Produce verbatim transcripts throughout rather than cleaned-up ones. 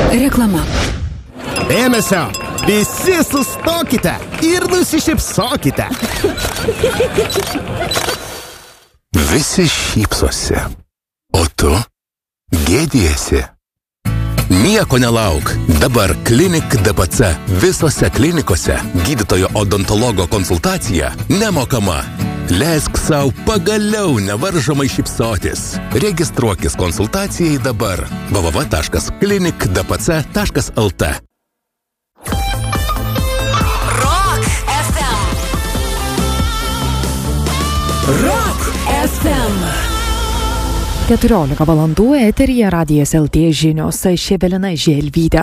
Reklama. Dėmesio! Visi sustokite ir nusišypsokite. Visi šypsosi, o tu gėdijasi. Nieko nelauk. Dabar Klinik D P C visose klinikose gydytojo odontologo konsultacija nemokama. Leisk sau pagaliau nevaržomai šypsotis. Registruokis konsultacijai dabar. w w w taškas klinik d p c taškas l t. Rock F M. Rock F M. keturiolika valandų eteryje Radijas L T žinios, aš Evelina Želvytė.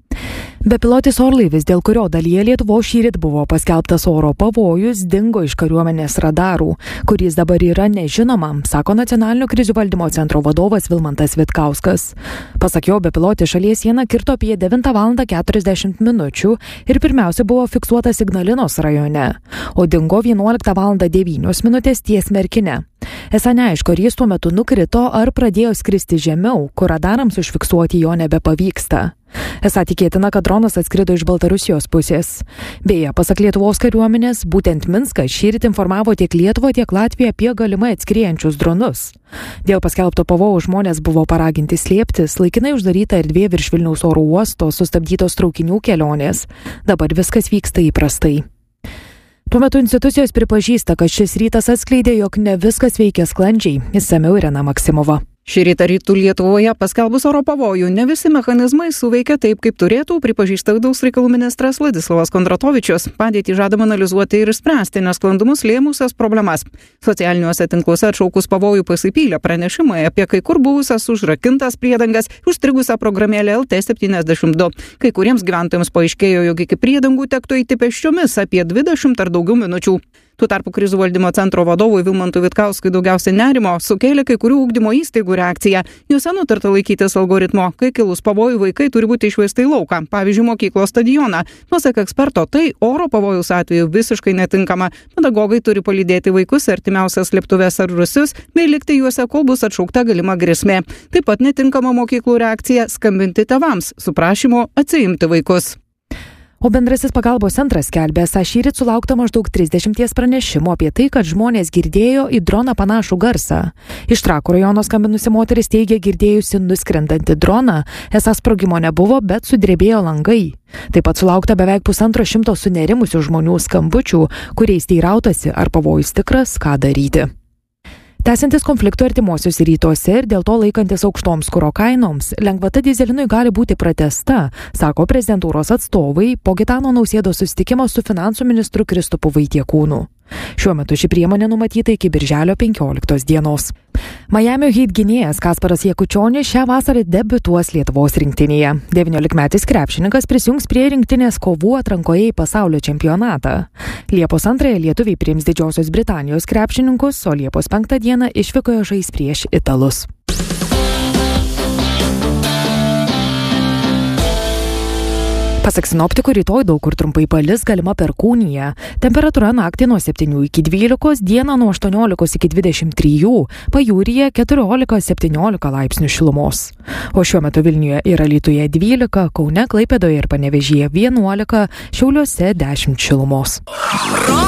Bepilotis orlaivis, dėl kurio dalyje Lietuvos šįryt buvo paskelbtas oro pavojus, dingo iš kariuomenės radarų, kuris dabar yra nežinoma, sako Nacionalinio krizių valdymo centro vadovas Vilmantas Vitkauskas. Pasak jo, bepilotis šalies sieną kirto apie devintą valandą keturiasdešimt minučių ir pirmiausia buvo fiksuotas Ignalinos rajone, o dingo vienuoliktą valandą devynios minutės ties Merkine. Esą neaišku, ar jis tuo metu nukrito ar pradėjo skristi žemiau, kur radarams užfiksuoti jo nebepavyksta. Esą tikėtina, kad dronas atskrido iš Baltarusijos pusės. Beje, pasak Lietuvos kariuomenės, būtent Minskas šįryt informavo tiek Lietuvą, tiek Latviją apie galimai atskriejančius dronus. Dėl paskelbto pavojaus žmonės buvo paraginti slėptis, laikinai uždaryta erdvė virš Vilniaus oro uosto, sustabdytos traukinių kelionės. Dabar viskas vyksta įprastai. Tuo metu institucijos pripažįsta, kad šis rytas atskleidė, jog ne viskas veikia sklandžiai. Išsamiau Irena Maksimova. Šį rytą rytų Lietuvoje paskelbus oro pavojų ne visi mechanizmai suveikia taip, kaip turėtų, pripažįsta vidaus reikalų ministras Vladislavas Kondratovičius. Padėtį žadama analizuoti ir spręsti nesklandumus lėmusias problemas. Socialiniuose tinkluose atšaukus pavojų pasipylė pranešimai apie kai kur buvusias užrakintas priedangas, užstrigusią programėlę L T septyniasdešimt du. Kai kuriems gyventojams paaiškėjo, jog iki priedangų tektų eiti pėsčiomis apie dvidešimt ar daugiau minučių. Tuo tarpu krizių valdymo centro vadovui Vilmantui Vitkauskui daugiausiai nerimo sukėlė kai kurių ugdymo įstaigų reakcija. Juose nutarta laikytis algoritmo, kai kilus pavojų vaikai turi būti išvesti į lauką, pavyzdžiui, mokyklos stadioną. Pasak eksperto, tai oro pavojaus atveju visiškai netinkama. Pedagogai turi palydėti vaikus artimiausias slėptuves ar rūsius, bei likti juose, kol bus atšaukta galima grėsmė. Taip pat netinkama mokyklų reakcija skambinti tėvams su prašymu atsiimti vaikus. O bendrasis pagalbos centras skelbė, esą šįryt sulaukta maždaug trisdešimties pranešimų apie tai, kad žmonės girdėjo į droną panašų garsą. Iš Trakų rajono skambinusi moteris teigia girdėjusi nuskrendantį droną, esą sprogimo nebuvo, bet sudrebėjo langai. Taip pat sulaukta beveik pusantro šimto sunerimusių žmonių skambučių, kuriais teirautasi, ar pavojus tikras, ką daryti. Tęsiantis konflikto artimuosiuose rytuose ir dėl to laikantis aukštoms kuro kainoms, lengvata dyzelinui gali būti pratęsta, sako prezidentūros atstovai po Gitano Nausėdos susitikimo su finansų ministru Kristupu Vaitiekūnu. Šiuo metu ši priemonė numatyta iki birželio penkioliktos dienos. Miamio Heat gynėjas Kasparas Jakučionis šią vasarą debiutuos Lietuvos rinktinėje. devyniolikmetis krepšininkas prisijungs prie rinktinės kovų atrankoje į pasaulio čempionatą. Liepos antrąją lietuviai priims Didžiosios Britanijos krepšininkus, o Liepos penktą dieną išvykoje žais prieš italus. Pasak sinoptikų, rytoj daug kur trumpai palis, galima perkūnija. Temperatūra naktį nuo septynių iki dvylikos, dieną nuo aštuoniolikos iki dvidešimt trijų, pajūryje keturiolika septyniolika laipsnių šilumos. O šiuo metu Vilniuje ir Alytuje dvylika, Kaune, Klaipėdoje ir Panevėžyje vienuolika, Šiauliuose dešimt šilumos.